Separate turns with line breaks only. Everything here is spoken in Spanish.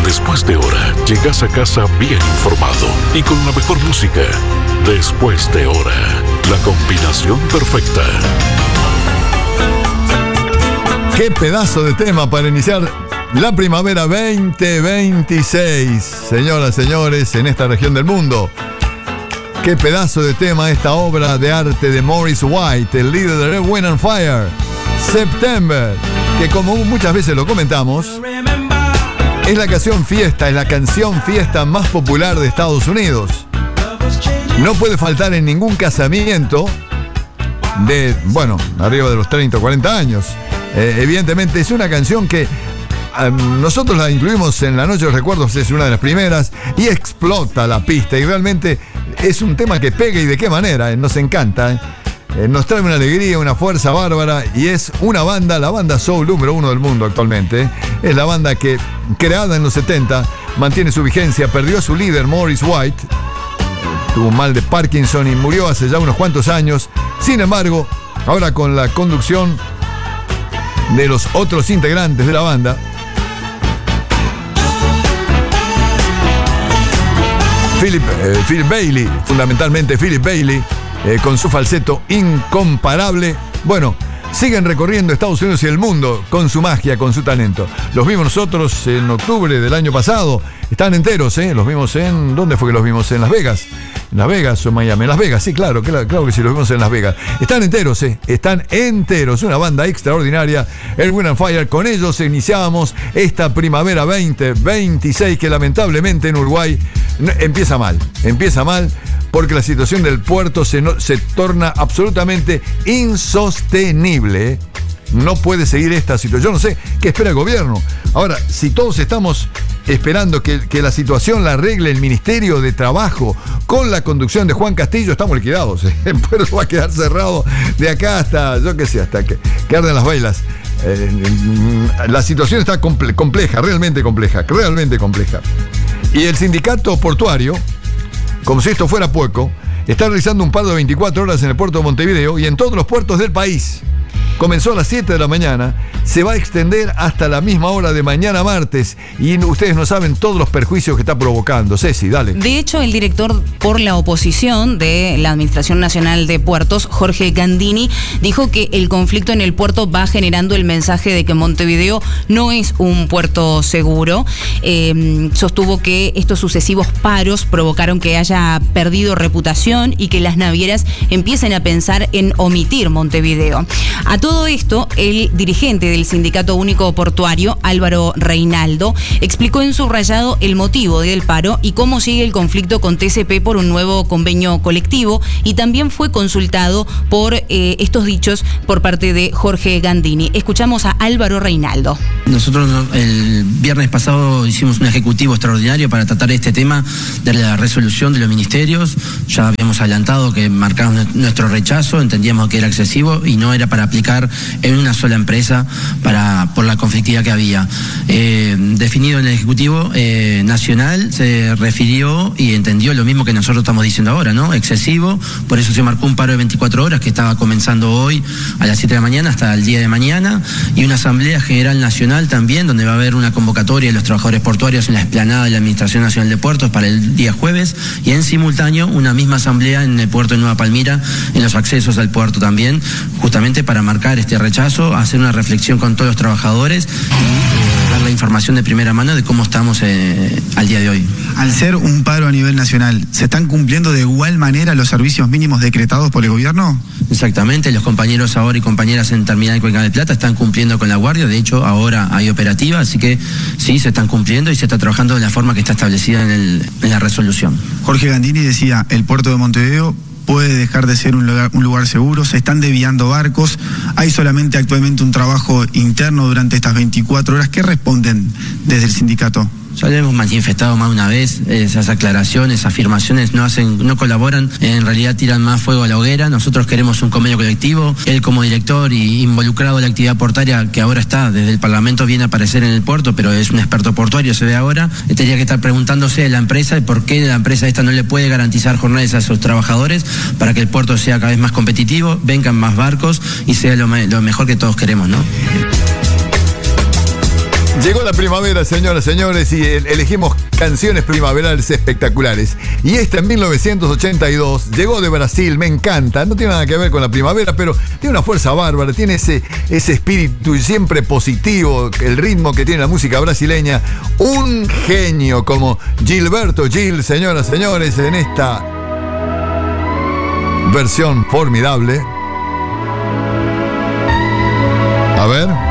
Después de hora, llegas a casa bien informado y con la mejor música. Después de hora, la combinación perfecta.
¡Qué pedazo de tema para iniciar la primavera 2026! Señoras, señores, en esta región del mundo. ¡Qué pedazo de tema esta obra de arte de Maurice White, el líder de Earth, Wind and Fire! September, que como muchas veces lo comentamos, es la canción fiesta más popular de Estados Unidos. No puede faltar en ningún casamiento de, arriba de los 30 o 40 años. Evidentemente es una canción que nosotros la incluimos en La Noche de los Recuerdos, es una de las primeras, y explota la pista, y realmente es un tema que pega, y de qué manera, nos encanta, nos trae una alegría, una fuerza bárbara, y es una banda, la banda soul número 1 del mundo actualmente. Es la banda que, creada en los 70, mantiene su vigencia, perdió a su líder Maurice White, tuvo un mal de Parkinson y murió hace ya unos cuantos años. Sin embargo, ahora con la conducción de los otros integrantes de la banda, Philip Bailey, fundamentalmente Philip Bailey, con su falseto incomparable, siguen recorriendo Estados Unidos y el mundo con su magia, con su talento. Los vimos nosotros en octubre del año pasado. Están enteros, los vimos en... ¿Dónde fue que los vimos? En Las Vegas. ¿En Las Vegas o en Miami? En Las Vegas, sí, claro que sí, los vimos en Las Vegas. Están enteros, están enteros. Una banda extraordinaria, Earth, Wind and Fire. Con ellos iniciábamos esta primavera 2026, que lamentablemente en Uruguay empieza mal, porque la situación del puerto se torna absolutamente insostenible. No puede seguir esta situación. Yo no sé qué espera el gobierno. Ahora, si todos estamos esperando que la situación la arregle el Ministerio de Trabajo con la conducción de Juan Castillo, estamos liquidados. El puerto va a quedar cerrado de acá hasta, hasta que arden las bailas. La situación está compleja, realmente compleja. Y el sindicato portuario, como si esto fuera poco, está realizando un paro de 24 horas en el puerto de Montevideo y en todos los puertos del país. Comenzó a las 7 de la mañana, se va a extender hasta la misma hora de mañana martes, y ustedes no saben todos los perjuicios que está provocando. Ceci, dale.
De hecho, el director por la oposición de la Administración Nacional de Puertos, Jorge Gandini, dijo que el conflicto en el puerto va generando el mensaje de que Montevideo no es un puerto seguro. Sostuvo que estos sucesivos paros provocaron que haya perdido reputación y que las navieras empiecen a pensar en omitir Montevideo. A todo esto, el dirigente del Sindicato Único Portuario, Álvaro Reinaldo, explicó en subrayado el motivo del paro y cómo sigue el conflicto con TCP por un nuevo convenio colectivo, y también fue consultado por estos dichos por parte de Jorge Gandini. Escuchamos a Álvaro Reinaldo.
Nosotros el viernes pasado hicimos un ejecutivo extraordinario para tratar este tema de la resolución de los ministerios. Ya habíamos adelantado que marcamos nuestro rechazo, entendíamos que era excesivo y no era para aplicar en una sola empresa por la conflictividad que había. Definido en el Ejecutivo Nacional, se refirió y entendió lo mismo que nosotros estamos diciendo ahora, ¿no? Excesivo, por eso se marcó un paro de 24 horas que estaba comenzando hoy a las 7 de la mañana hasta el día de mañana, y una Asamblea General Nacional también, donde va a haber una convocatoria de los trabajadores portuarios en la explanada de la Administración Nacional de Puertos para el día jueves, y en simultáneo una misma asamblea en el puerto de Nueva Palmira, en los accesos al puerto también, justamente para marcar este rechazo, hacer una reflexión con todos los trabajadores y dar la información de primera mano de cómo estamos al día de hoy.
Al ser un paro a nivel nacional, ¿se están cumpliendo de igual manera los servicios mínimos decretados por el gobierno?
Exactamente, los compañeros ahora y compañeras en Terminal Cuenca del Plata están cumpliendo con la guardia, de hecho ahora hay operativa, así que sí, se están cumpliendo y se está trabajando de la forma que está establecida en la resolución.
Jorge Gandini decía, el puerto de Montevideo puede dejar de ser un lugar seguro, se están desviando barcos, hay solamente actualmente un trabajo interno durante estas 24 horas. ¿Qué responden desde el sindicato?
Ya lo hemos manifestado más de una vez, esas aclaraciones, afirmaciones no colaboran, en realidad tiran más fuego a la hoguera. Nosotros queremos un convenio colectivo. Él como director y involucrado en la actividad portuaria, que ahora está desde el Parlamento, viene a aparecer en el puerto, pero es un experto portuario, se ve ahora, tendría que estar preguntándose de la empresa por qué la empresa esta no le puede garantizar jornadas a sus trabajadores para que el puerto sea cada vez más competitivo, vengan más barcos y sea lo mejor que todos queremos, ¿no?
Llegó la primavera, señoras y señores, y elegimos canciones primaverales espectaculares. Y esta en 1982 llegó de Brasil, me encanta. No tiene nada que ver con la primavera, pero tiene una fuerza bárbara, tiene ese espíritu siempre positivo, el ritmo que tiene la música brasileña. Un genio como Gilberto Gil, señoras y señores, en esta versión formidable. A ver.